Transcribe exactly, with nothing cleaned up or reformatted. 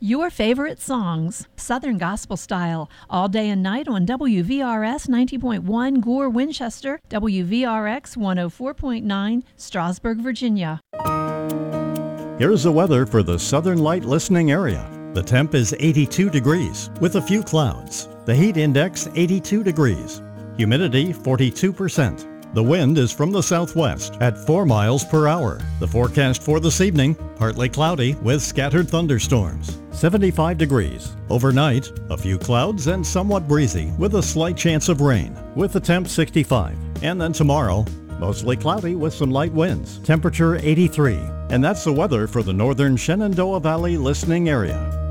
Your favorite songs, Southern Gospel Style, all day and night on W V R S ninety point one Gore, Winchester, W V R X one oh four point nine, Strasburg, Virginia. Here's the weather for the Southern Light listening area. The temp is eighty-two degrees with a few clouds. The heat index eighty-two degrees. Humidity forty-two percent. The wind is from the southwest at four miles per hour. The forecast for this evening, partly cloudy with scattered thunderstorms. seventy-five degrees. Overnight, a few clouds and somewhat breezy with a slight chance of rain, with the temp sixty-five. And then tomorrow, mostly cloudy with some light winds. Temperature eighty-three. And that's the weather for the northern Shenandoah Valley listening area.